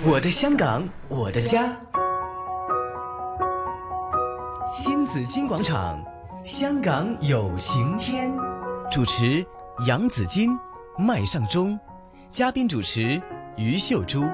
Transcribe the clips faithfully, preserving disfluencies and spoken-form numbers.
我的香港，我的家。新紫金广场，香港有晴天。主持杨紫金、麦尚中，嘉宾主持于秀珠。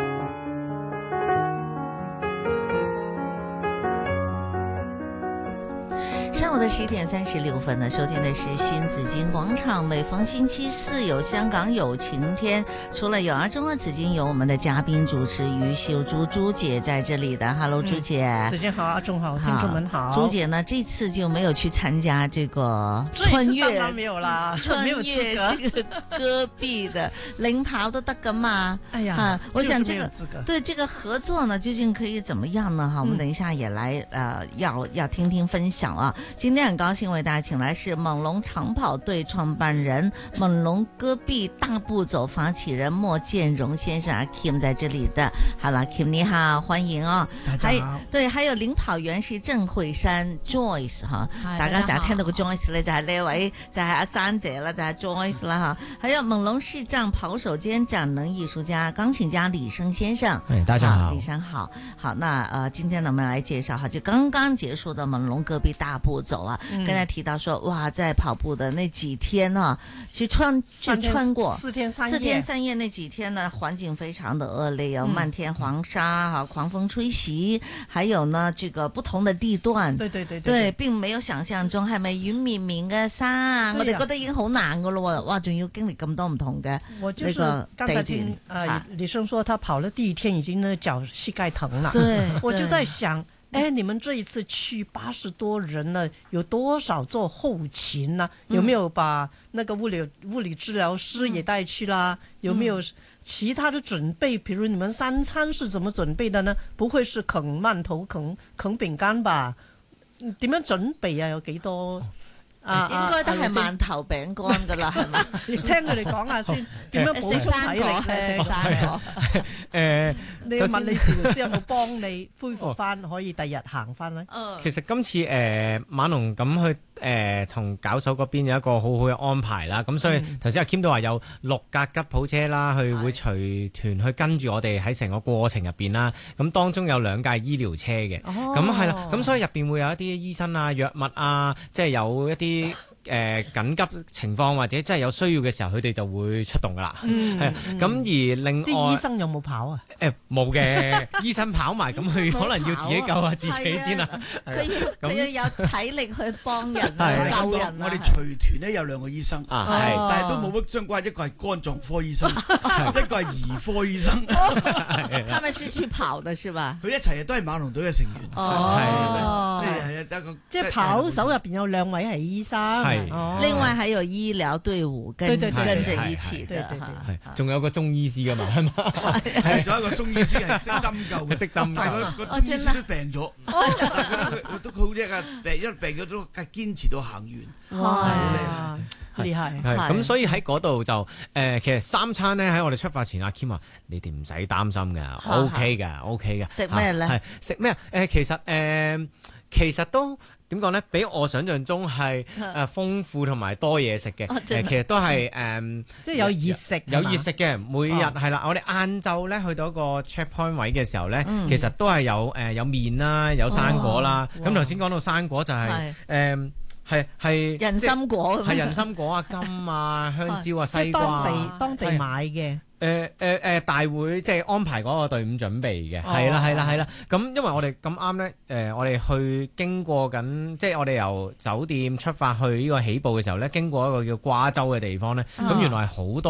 上午的十一点三十六分呢，收听的是新紫金广场。每逢星期四有香港有晴天，除了有阿中和紫金，有我们的嘉宾主持于秀珠朱姐在这里的。Hello， 朱姐。 嗯、紫金好，阿中好，听众们好。 朱姐呢，这次就没有去参加这个穿越， 当然没有啦， 穿越这个戈壁的领跑都得噶嘛。 哎呀， 啊，我想这个就是对这个合作呢，究竟可以怎么样呢？哈，我们等一下也来、嗯、呃，要要听听分享啊。今天很高兴为大家请来是猛龙长跑队创办人、猛龙戈壁大步走发起人莫建荣先生阿 Kim 在这里的。好了 ，Kim 你好，歡迎啊、哦！ 大家好。 對，還有領跑員是鄭慧珊 Joyce 哈，大家成日聽到個 Joyce 咧就係呢位就係阿珊姐啦，就係 Joyce 啦哈。還有猛龍視障跑手兼展能藝術家、鋼琴家李生先生。 哎，大家好， 李生好。好，那呃，今天呢我們來介紹哈，就剛剛結束的猛龍戈壁大步走啊。嗯、剛才提到說，哇，在跑步的那幾天啊，其實穿就穿過四天三夜， 四天三夜那幾天呢，環境非常的惡劣，有漫天黃沙哈、嗯，狂風吹襲，還有呢這個不同的地段， 對對對對， 對，並沒有想象中係咪軟綿綿嘅沙，我哋覺得已經好難噶咯，哇，仲要經歷咁多唔同嘅那個剛才聽呃李生說他跑了第一天已經呢腳膝蓋疼了， 對， 我就在想。哎，你們這一次去八十多人呢，有多少做後勤呢？有沒有把那個物理物理治療師也帶去啦？嗯、有沒有其他的準備？比如你們三餐是怎麼準備的呢？不會是啃饅頭、啃啃餅乾吧？點樣準備啊？有幾多？ 啊，應該都係饅頭餅乾噶啦，係嘛？ 聽佢哋講下先，點樣補充體力咧？ 食生果。 誒，你問你治療師有冇幫你恢復翻，可以第日行翻咧？ 其實今次誒馬龍咁去誒同搞手嗰邊有一個好好嘅安排啦，咁所以頭先阿 Kim 都話有六架吉普車啦，佢會隨團去跟住我哋喺成個過程入邊啦，咁當中有兩架醫療車嘅，咁係啦，咁所以入邊會有一啲醫生啊、藥物啊，即係有一啲。啲誒、呃、緊急情況或者真係有需要嘅時候，佢哋就會出動噶啦。嗯，係咁而另外啲醫生有冇跑啊？ 誒冇嘅，醫生跑埋，咁佢可能要自己救下自己先啦。 佢要佢要有體力去幫人救人。 我哋隨團咧有兩個醫生， 啊係， 但係都冇乜相關。一個係肝臟科醫生，一個係兒科醫生。 他們是去跑的，是吧？ 佢一齊都係馬龍隊嘅成員。 哦， 係係一個即係跑手入邊有兩位係醫生。 哦、另外還有醫療隊伍跟對對對跟着一起的， 係仲有個中醫師噶嘛，係嘛？ 係仲有一個中醫師係識針灸嘅，識針灸。但係個中醫師都病咗，佢都好叻啊！病一病咗都堅持到行完， 好厲害。 係咁，所以喺嗰度就誒、呃，其實三餐咧喺我哋出發前，阿 Kim 話你哋唔使擔心㗎 ，OK 㗎 ，OK 㗎。 食咩咧？ 係食咩啊？誒，其實誒。呃其實都點講咧？比我想象中係誒豐富同埋多嘢食嘅。誒，其實都係誒， 即係有熱食， 有熱食嘅。每日係啦，我哋晏晝咧去到一個 checkpoint 位嘅時候咧，其實都係有誒有麵啦，有生果啦。咁頭先講到生果就係誒係係人參果， 係人參果啊、柑啊、香蕉啊、西瓜啊， 當地當地買嘅。 誒誒誒，大會即係安排嗰個隊伍準備嘅，係啦係啦係啦。咁因為我哋咁啱咧，誒、呃、我哋去經過緊，即係我哋由酒店出發去呢個起步嘅時候咧，經過一個叫瓜州嘅地方咧，咁、哦、原來係好多。